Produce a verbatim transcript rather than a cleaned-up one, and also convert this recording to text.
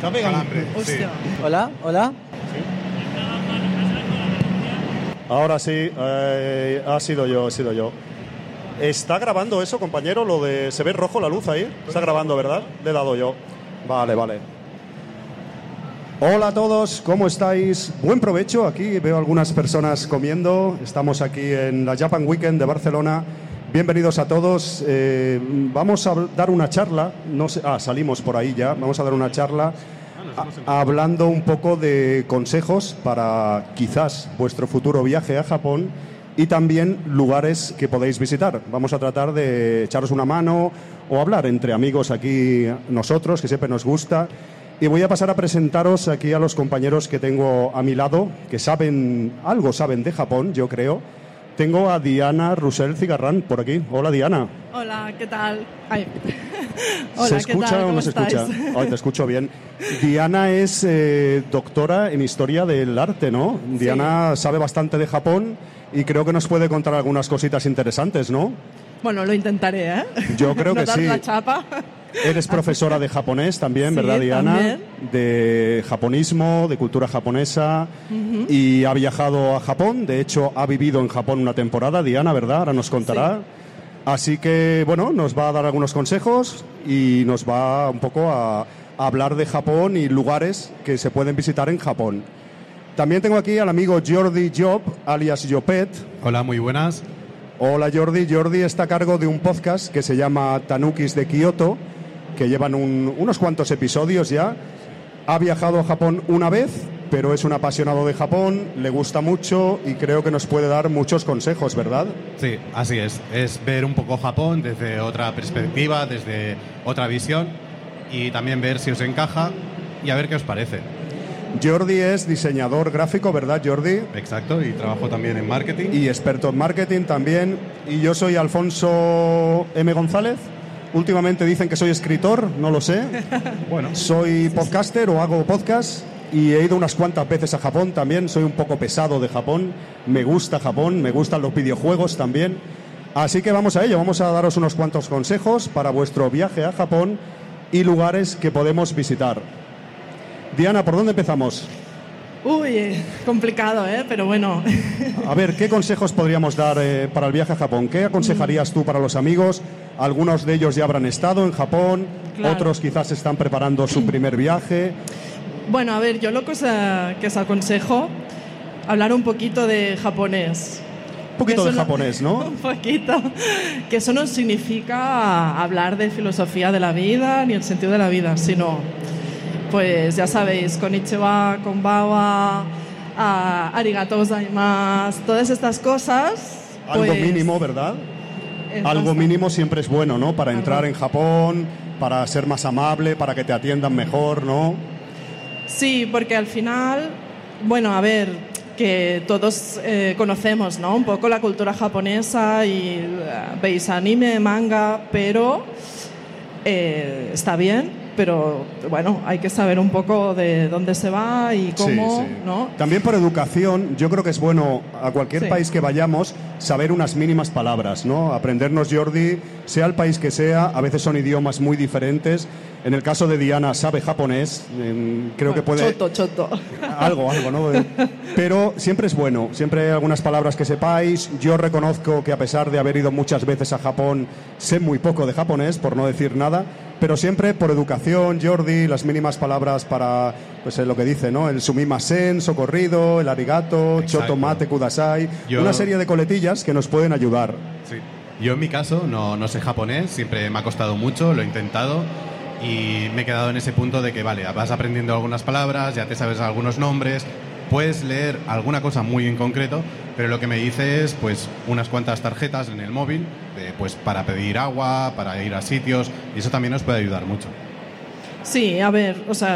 Está pegando. Sí. Hola, hola. Ahora sí, eh, ha sido yo, ha sido yo. ¿Está grabando eso, compañero? Lo de... ¿Se ve rojo la luz ahí? Está grabando, ¿verdad? Le he dado yo. Vale, vale. Hola a todos, ¿cómo estáis? Buen provecho. Aquí veo algunas personas comiendo. Estamos aquí en la Japan Weekend de Barcelona. Bienvenidos a todos. Eh, vamos a dar una charla. No sé, ah, salimos por ahí ya. Vamos a dar una charla a, hablando un poco de consejos para quizás vuestro futuro viaje a Japón y también lugares que podéis visitar. Vamos a tratar de echaros una mano o hablar entre amigos aquí nosotros, que siempre nos gusta. Y voy a pasar a presentaros aquí a los compañeros que tengo a mi lado, que saben, algo saben de Japón, yo creo. Tengo a Diana Roussel Cigarrán por aquí. Hola, Diana. Hola, ¿qué tal? Ay. Hola, ¿Se escucha ¿qué tal? o no se estáis? escucha? Ay, te escucho bien. Diana es eh, doctora en Historia del Arte, ¿no? Sí. Diana sabe bastante de Japón y creo que nos puede contar algunas cositas interesantes, ¿no? Bueno, lo intentaré, ¿eh? Yo creo no que dar sí. la chapa. Eres profesora de japonés también, Sí, ¿verdad, Diana? también. De japonismo, de cultura japonesa. Uh-huh. Y ha viajado a Japón. De hecho, ha vivido en Japón una temporada, Diana, ¿verdad? Ahora nos contará. Sí. Así que, bueno, nos va a dar algunos consejos y nos va un poco a, a hablar de Japón y lugares que se pueden visitar en Japón. También tengo aquí al amigo Jordi Job, alias Jopet. Hola, muy buenas. Hola, Jordi. Jordi está a cargo de un podcast que se llama Tanukis de Kioto, que llevan un, unos cuantos episodios ya. Ha viajado a Japón una vez, pero es un apasionado de Japón, le gusta mucho y creo que nos puede dar muchos consejos, ¿verdad? Sí, así es. Es ver un poco Japón desde otra perspectiva, desde otra visión y también ver si os encaja y a ver qué os parece. Jordi es diseñador gráfico, ¿verdad, Jordi? Exacto, y trabajo también en marketing. Y experto en marketing también. Y yo soy Alfonso M. González. Últimamente dicen que soy escritor, no lo sé. Bueno. Soy podcaster o hago podcast y he ido unas cuantas veces a Japón también. Soy un poco pesado de Japón. Me gusta Japón, me gustan los videojuegos también. Así que vamos a ello. Vamos a daros unos cuantos consejos para vuestro viaje a Japón y lugares que podemos visitar. Diana, ¿por dónde empezamos? Uy, complicado, ¿eh? Pero bueno. A ver, ¿qué consejos podríamos dar eh, para el viaje a Japón? ¿Qué aconsejarías tú para los amigos? Algunos de ellos ya habrán estado en Japón, claro. Otros quizás están preparando su primer viaje. Bueno, a ver, yo lo que os, uh, que os aconsejo, hablar un poquito de japonés. Un poquito de no, japonés, ¿no? Un poquito. Que eso no significa hablar de filosofía de la vida ni el sentido de la vida, sino... Pues ya sabéis, konnichiwa, konbawa, uh, arigatou gozaimasu, todas estas cosas. Algo pues, mínimo, ¿verdad? Algo mínimo siempre es bueno, ¿no? Para entrar en Japón, para ser más amable, para que te atiendan mejor, ¿no? Sí, porque al final, bueno, a ver, que todos eh, conocemos, ¿no? Un poco la cultura japonesa y uh, veis anime, manga, pero eh, está bien. Pero bueno, hay que saber un poco de dónde se va y cómo, sí, sí. ¿no? También por educación, yo creo que es bueno a cualquier sí. país que vayamos saber unas mínimas palabras, ¿no? Aprendernos, Jordi, sea el país que sea, a veces son idiomas muy diferentes. En el caso de Diana sabe japonés, en, creo bueno, que puede... Choto, choto. Algo, algo, ¿no? Pero siempre es bueno, siempre hay algunas palabras que sepáis. Yo reconozco que a pesar de haber ido muchas veces a Japón, sé muy poco de japonés, por no decir nada, pero siempre por educación, Jordi, las mínimas palabras para, pues lo que dice, ¿no? El sumimasen, socorrido, el arigato, Exacto. choto mate kudasai, Yo... una serie de coletillas que nos pueden ayudar. Sí. Yo en mi caso no, no sé japonés, siempre me ha costado mucho, lo he intentado y me he quedado en ese punto de que, vale, vas aprendiendo algunas palabras, ya te sabes algunos nombres, puedes leer alguna cosa muy en concreto, pero lo que me dice es pues unas cuantas tarjetas en el móvil de, pues para pedir agua, para ir a sitios, y eso también nos puede ayudar mucho. Sí, a ver, o sea,